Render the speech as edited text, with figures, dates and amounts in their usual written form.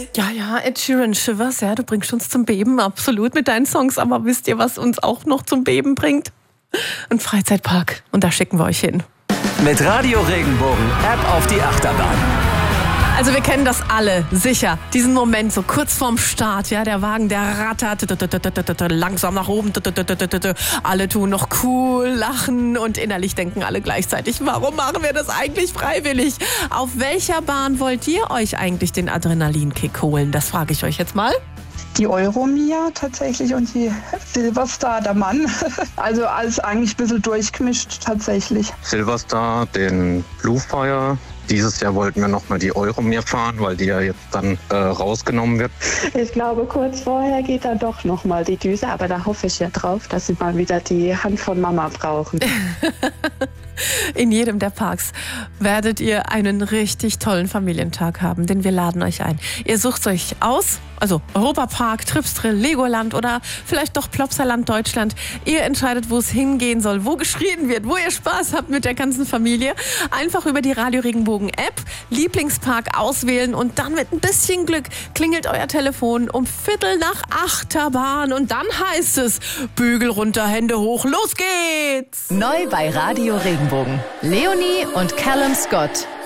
Ja, Ed Sheeran, Shivers, ja, du bringst uns zum Beben, absolut mit deinen Songs. Aber wisst ihr, was uns auch noch zum Beben bringt? Ein Freizeitpark. Und da schicken wir euch hin. Mit Radio Regenbogen ab auf die Achterbahn. Also wir kennen das alle, sicher. Diesen Moment so kurz vorm Start, ja, der Wagen, der rattert langsam nach oben. Alle tun noch cool, lachen und innerlich denken alle gleichzeitig, warum machen wir das eigentlich freiwillig? Auf welcher Bahn wollt ihr euch eigentlich den Adrenalinkick holen? Das frage ich euch jetzt mal. Die Euromia tatsächlich und die Silverstar, der Mann. Also alles eigentlich ein bisschen durchgemischt tatsächlich. Silverstar, den Bluefire. Dieses Jahr wollten wir nochmal die Euromir fahren, weil die ja jetzt dann rausgenommen wird. Ich glaube, kurz vorher geht dann doch nochmal die Düse, aber da hoffe ich ja drauf, dass sie mal wieder die Hand von Mama brauchen. In jedem der Parks werdet ihr einen richtig tollen Familientag haben, denn wir laden euch ein. Ihr sucht euch aus, also Europapark, Tripsdrill, Legoland oder vielleicht doch Plopsaland Deutschland. Ihr entscheidet, wo es hingehen soll, wo geschrien wird, wo ihr Spaß habt mit der ganzen Familie. Einfach über die Radio Regenbogen App Lieblingspark auswählen und dann mit ein bisschen Glück klingelt euer Telefon um 7:45 Achterbahn und dann heißt es Bügel runter, Hände hoch, los geht's! Neu bei Radio Regenbogen. Leonie und Callum Scott.